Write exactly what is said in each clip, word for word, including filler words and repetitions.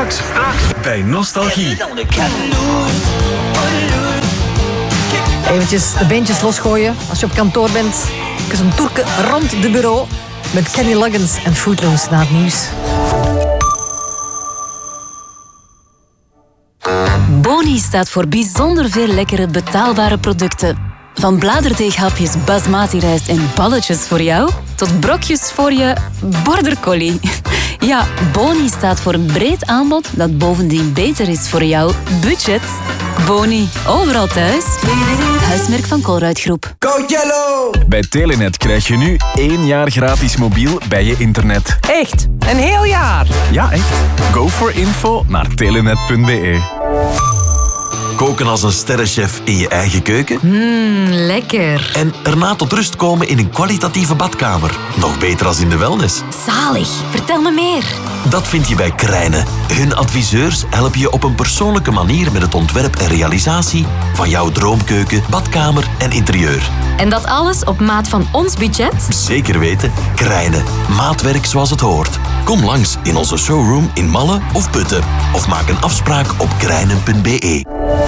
Straks, bij Nostalgie. Eventjes de beentjes losgooien als je op kantoor bent. Het is een toerke rond de bureau met Kenny Loggins en Footloose na het nieuws. Boni staat voor bijzonder veel lekkere betaalbare producten. Van bladerdeeghapjes, basmati rijst en balletjes voor jou, tot brokjes voor je border collie. Ja, Boni staat voor een breed aanbod dat bovendien beter is voor jouw budget. Boni, overal thuis. Huismerk van Colruyt Groep. Go Yellow! Bij Telenet krijg je nu één jaar gratis mobiel bij je internet. Echt? Een heel jaar? Ja, echt. Go for info naar telenet punt be. Koken als een sterrenchef in je eigen keuken? Mmm, lekker. En erna tot rust komen in een kwalitatieve badkamer. Nog beter als in de wellness. Zalig. Vertel me meer. Dat vind je bij Krijnen. Hun adviseurs helpen je op een persoonlijke manier met het ontwerp en realisatie van jouw droomkeuken, badkamer en interieur. En dat alles op maat van ons budget? Zeker weten. Krijnen. Maatwerk zoals het hoort. Kom langs in onze showroom in Malle of Putten. Of maak een afspraak op krijnen punt be.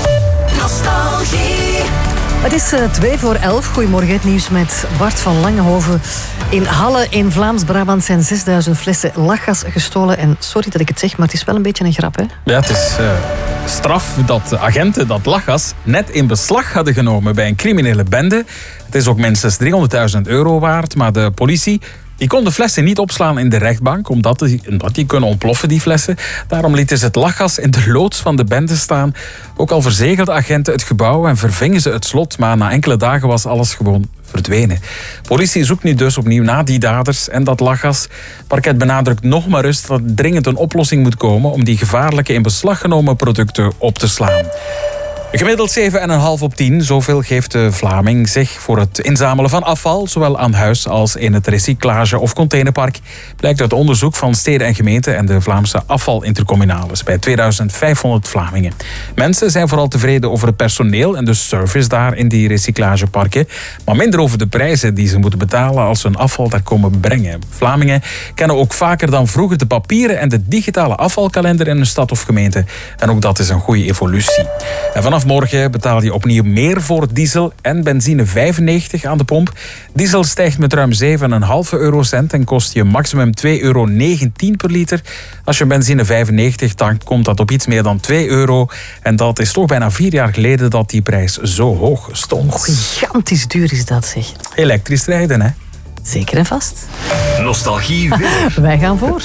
Nostalgie. Het is uh, twee voor elf. Goedemorgen, het nieuws met Bart van Langehoven. In Halle in Vlaams-Brabant zijn zesduizend flessen lachgas gestolen. En sorry dat ik het zeg, maar het is wel een beetje een grap, hè? Ja, het is uh, straf dat agenten dat lachgas net in beslag hadden genomen bij een criminele bende. Het is ook minstens driehonderdduizend euro waard, maar de politie... Die kon de flessen niet opslaan in de rechtbank, omdat die, omdat die kunnen ontploffen, die flessen. Daarom lieten ze het lachgas in de loods van de bende staan. Ook al verzegelden agenten het gebouw en vervingen ze het slot, maar na enkele dagen was alles gewoon verdwenen. Politie zoekt nu dus opnieuw naar die daders en dat lachgas. Parket benadrukt nog maar eens dat er dringend een oplossing moet komen om die gevaarlijke in beslag genomen producten op te slaan. Gemiddeld zeven komma vijf op tien, zoveel geeft de Vlaming zich voor het inzamelen van afval, zowel aan huis als in het recyclage- of containerpark, blijkt uit onderzoek van steden en gemeenten en de Vlaamse afvalintercommunales bij tweeduizend vijfhonderd Vlamingen. Mensen zijn vooral tevreden over het personeel en de service daar in die recyclageparken, maar minder over de prijzen die ze moeten betalen als ze hun afval daar komen brengen. Vlamingen kennen ook vaker dan vroeger de papieren en de digitale afvalkalender in een stad of gemeente. En ook dat is een goede evolutie. En vanaf morgen betaal je opnieuw meer voor diesel en benzine vijfennegentig aan de pomp. Diesel stijgt met ruim zeven komma vijf eurocent en kost je maximum twee euro negentien per liter. Als je benzine vijfennegentig tankt, komt dat op iets meer dan twee euro. En dat is toch bijna vier jaar geleden dat die prijs zo hoog stond. Oh, gigantisch duur is dat, zeg. Elektrisch rijden, hè? Zeker en vast. Nostalgie weer. Wij gaan voor.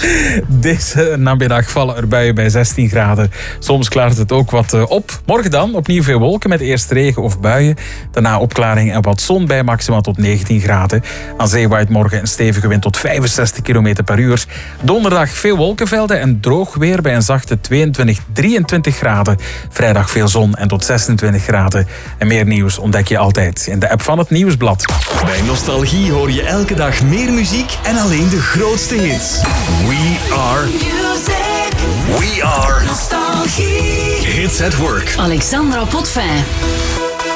Deze namiddag vallen er buien bij zestien graden. Soms klaart het ook wat op. Morgen dan opnieuw veel wolken met eerst regen of buien. Daarna opklaring en wat zon bij maximaal tot negentien graden. Aan zee waait morgen een stevige wind tot vijfenzestig kilometer per uur. Donderdag veel wolkenvelden en droog weer bij een zachte tweeëntwintig, drieëntwintig graden. Vrijdag veel zon en tot zesentwintig graden. En meer nieuws ontdek je altijd in de app van het Nieuwsblad. Bij Nostalgie hoor je elke dag meer muziek en alleen de grootste hits. We are music. We are Nostalgie. Hits at Work. Alexandra Potvin.